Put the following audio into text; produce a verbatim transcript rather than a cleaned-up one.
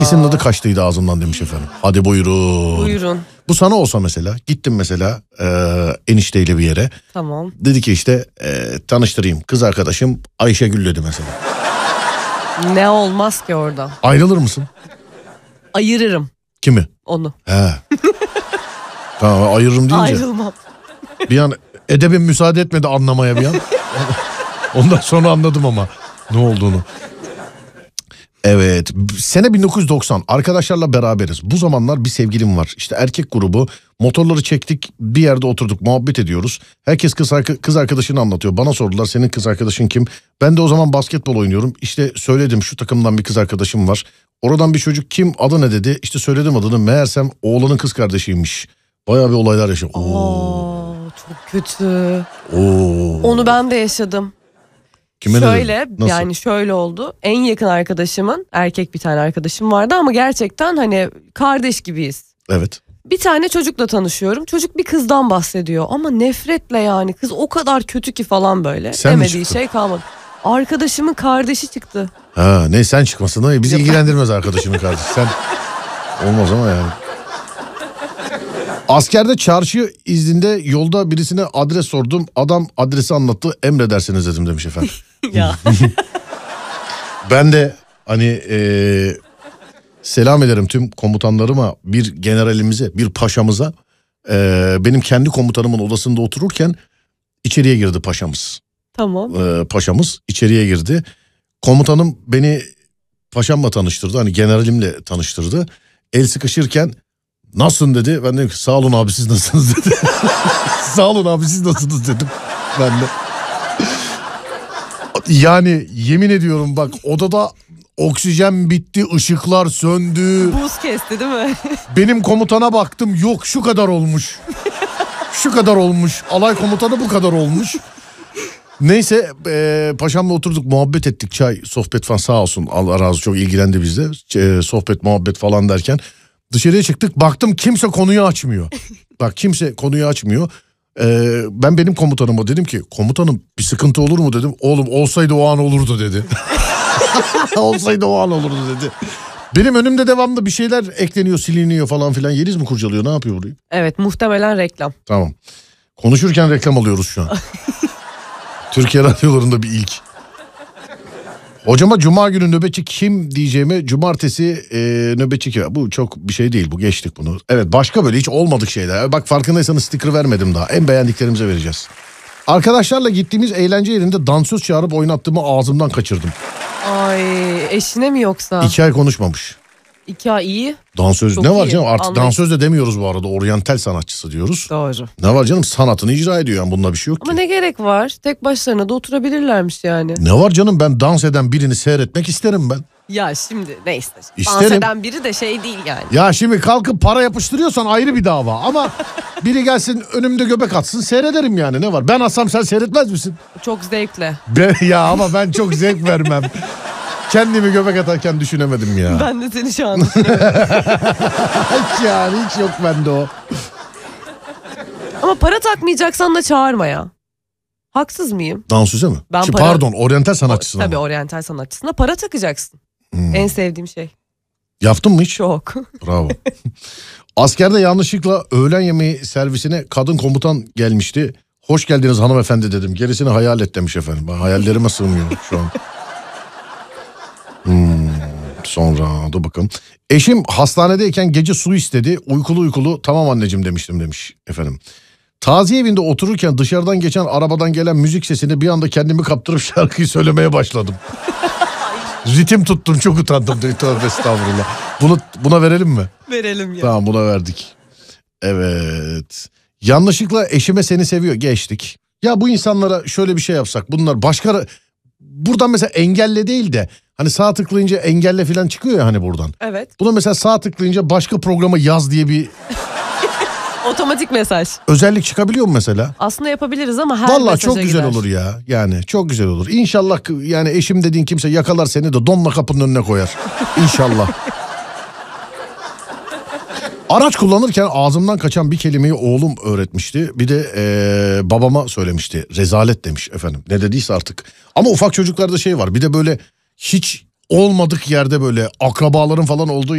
İkisinin adı kaçtıydı ağzımdan demiş efendim. Hadi buyurun. Buyurun. Bu sana olsa mesela, gittim mesela e, enişteyle bir yere. Tamam. Dedi ki işte e, tanıştırayım, kız arkadaşım Ayşegül dedi mesela. Ne olmaz ki orada? Ayrılır mısın? Ayırırım. Kimi? Onu. He. Tamam, ayırırım deyince. Ayrılmam. Bir an edebim müsaade etmedi anlamaya bir an. Ondan sonra anladım ama ne olduğunu. Evet, sene bin dokuz yüz doksan, arkadaşlarla beraberiz. Bu zamanlar bir sevgilim var. İşte erkek grubu, motorları çektik, bir yerde oturduk, muhabbet ediyoruz. Herkes kız, kız arkadaşını anlatıyor. Bana sordular, senin kız arkadaşın kim? Ben de o zaman basketbol oynuyorum. İşte söyledim, şu takımdan bir kız arkadaşım var. Oradan bir çocuk, kim, adı ne dedi. İşte söyledim adını, meğersem oğlanın kız kardeşiymiş. Bayağı bir olaylar yaşadı. Oo, çok kötü. Oo. Onu ben de yaşadım. Kime şöyle yani şöyle oldu. En yakın arkadaşımın, erkek bir tane arkadaşım vardı ama gerçekten hani kardeş gibiyiz. Evet. Bir tane çocukla tanışıyorum. Çocuk bir kızdan bahsediyor ama nefretle, yani kız o kadar kötü ki falan böyle. Sen demediği şey kalmadı. Arkadaşımın kardeşi çıktı. Ha, ne sen çıkmasın da bizi ilgilendirmez arkadaşının kardeşi. Sen olmaz ama yani. Askerde çarşı izninde yolda birisine adres sordum. Adam adresi anlattı. Emredersiniz dedim demiş efendim. Ya. Ben de hani ee, selam ederim tüm komutanlarıma, bir generalimize, bir paşamıza. E, benim kendi komutanımın odasında otururken içeriye girdi paşamız. Tamam. E, paşamız içeriye girdi. Komutanım beni paşamla tanıştırdı. Hani generalimle tanıştırdı. El sıkışırken nasılsın dedi. Ben dedim ki sağ olun abi siz nasılsınız dedi. Sağ olun abi siz nasılsınız dedim. Ben de. Yani yemin ediyorum bak, odada oksijen bitti, ışıklar söndü. Buz kesti değil mi? Benim komutana baktım, yok şu kadar olmuş. Şu kadar olmuş. Alay komutanı bu kadar olmuş. Neyse e, paşamla oturduk, muhabbet ettik, çay sohbet falan, sağ olsun Allah razı olsun, çok ilgilendi bizde. E, sohbet muhabbet falan derken dışarıya çıktık, baktım kimse konuyu açmıyor. Bak kimse konuyu açmıyor. Ee, ben benim komutanıma dedim ki komutanım bir sıkıntı olur mu dedim. Oğlum olsaydı o an olurdu dedi. Olsaydı o an olurdu dedi. Benim önümde devamlı bir şeyler ekleniyor, siliniyor falan filan. Yeliz mi kurcalıyor, ne yapıyor burayı? Evet, muhtemelen reklam. Tamam. Konuşurken reklam alıyoruz şu an. Türkiye radyolarında bir ilk. Hocama cuma günü nöbetçi kim diyeceğime cumartesi e, nöbetçi kim? Bu çok bir şey değil, bu geçtik bunu. Evet, başka böyle hiç olmadık şeyler. Bak farkındaysanız sticker vermedim daha. En beğendiklerimize vereceğiz. Arkadaşlarla gittiğimiz eğlence yerinde dansöz çağırıp oynattığımı ağzımdan kaçırdım. Ay, eşine mi yoksa? İki ay konuşmamış. İki ay iyi. Dansöz Çok ne var iyi. canım, artık Anlayın. dansöz de demiyoruz bu arada, oryantal sanatçısı diyoruz. Doğru. Ne var canım, sanatını icra ediyor yani, bunda bir şey yok Ama ki. ne gerek var? Tek başlarına da oturabilirlermiş yani. Ne var canım, ben dans eden birini seyretmek isterim ben. Ya şimdi neyse. İsterim. Dans eden biri de şey değil yani. Ya şimdi kalkıp para yapıştırıyorsan ayrı bir dava ama biri gelsin önümde göbek atsın seyrederim yani, ne var? Ben atsam sen seyretmez misin? Çok zevkle. Ben, ya ama ben çok zevk vermem. Kendimi göbek atarken düşünemedim ya. Ben de seni şu an düşünüyorum. Hiç yani hiç yok bende o. Ama para takmayacaksan da çağırma ya. Haksız mıyım? Dansöze mi? Ben Şimdi para- Pardon, oryantal sanatçısına Tabii mı? oryantal sanatçısına para takacaksın. Hmm. En sevdiğim şey. Yaptın mı hiç? Çok. Bravo. Askerde yanlışlıkla öğlen yemeği servisine kadın komutan gelmişti. Hoş geldiniz hanımefendi dedim. Gerisini hayal et demiş efendim. Hayallerime sığmıyor şu an. Hmm, sonra dur bakalım. Eşim hastanedeyken gece su istedi. Uykulu uykulu tamam anneciğim demiştim demiş efendim. Taziye evinde otururken dışarıdan geçen arabadan gelen müzik sesini bir anda kendimi kaptırıp şarkıyı söylemeye başladım. Ritim tuttum, çok utandım. Tövbe estağfurullah. Bunu, buna verelim mi? Verelim ya. Tamam, buna verdik. Evet. Yanlışlıkla eşime seni seviyor geçtik. Ya bu insanlara şöyle bir şey yapsak, bunlar başka... Buradan mesela engelle değil de hani sağ tıklayınca engelle falan çıkıyor ya hani buradan. Evet. Buna mesela sağ tıklayınca başka programa yaz diye bir Otomatik mesaj. özellik çıkabiliyor mu mesela? Aslında yapabiliriz ama her Vallahi mesaja çok güzel gider. olur ya. Yani çok güzel olur. İnşallah yani eşim dediğin kimse yakalar seni de donla kapının önüne koyar. İnşallah. Araç kullanırken ağzımdan kaçan bir kelimeyi oğlum öğretmişti. Bir de ee, babama söylemişti. Rezalet demiş efendim. Ne dediyse artık. Ama ufak çocuklarda şey var. Bir de böyle hiç olmadık yerde böyle akrabaların falan olduğu